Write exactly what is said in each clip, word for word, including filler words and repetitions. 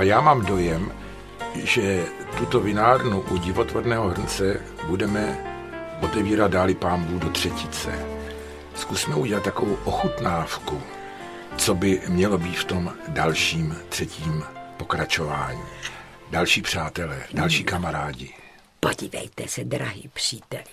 A já mám dojem, že tuto vinárnu u Divotvorného hrnce budeme otevírat dáli pánbů do třetice. Zkusme udělat takovou ochutnávku, co by mělo být v tom dalším třetím pokračování. Další přátelé, další kamarádi. Podívejte se, drahý příteli.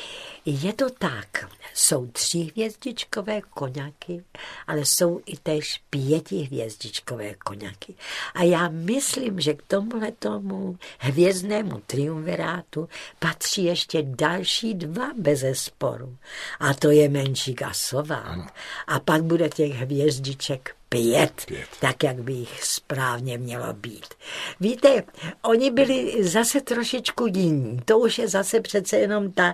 Je to tak, jsou tříhvězdičkové koňaky, ale jsou i též pětihvězdičkové koňaky. A já myslím, že k tomuhletomu hvězdnému triumvirátu patří ještě další dva bezesporu. A to je Menšík a Sovák. Ano. A pak bude těch hvězdiček Pět, Pět, tak jak by jich správně mělo být. Víte, oni byli zase trošičku jiní. To už je zase přece jenom ta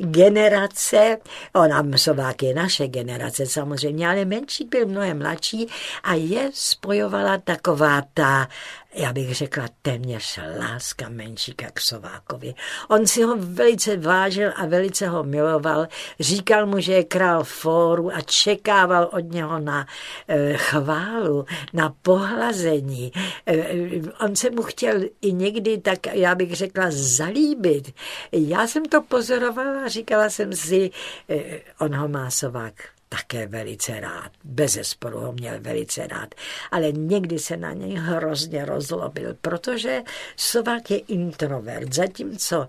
generace, ona Sovák je naše generace samozřejmě, ale Menšík byl mnohem mladší a je spojovala taková ta, já bych řekla, téměř láska Menšíka k Sovákovi. On si ho velice vážil a velice ho miloval. Říkal mu, že je král fóru a čekával od něho na e, chválu, na pohlazení. E, on se mu chtěl i někdy, tak já bych řekla, zalíbit. Já jsem to pozorovala a říkala jsem si, e, on ho má Sovák také velice rád. Bezesporu ho měl velice rád. Ale někdy se na něj hrozně rozlobil, protože Sovák je introvert, zatímco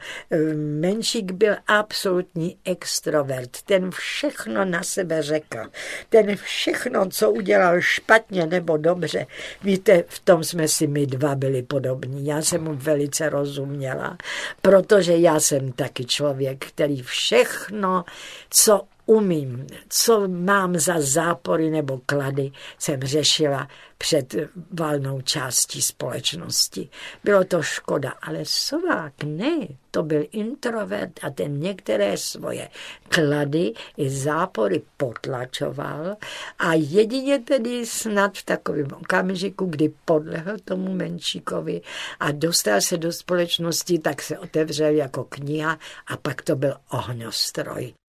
Menšík byl absolutní extrovert. Ten všechno na sebe řekl. Ten všechno, co udělal špatně nebo dobře. Víte, v tom jsme si my dva byli podobní. Já jsem mu velice rozuměla, protože já jsem taky člověk, který všechno, co umím, co mám za zápory nebo klady, jsem řešila před valnou částí společnosti. Bylo to škoda, ale Sovák ne, to byl introvert a ten některé svoje klady i zápory potlačoval a jedině tedy snad v takovém okamžiku, kdy podlehl tomu Menšíkovi a dostal se do společnosti, tak se otevřel jako kniha a pak to byl ohňostroj.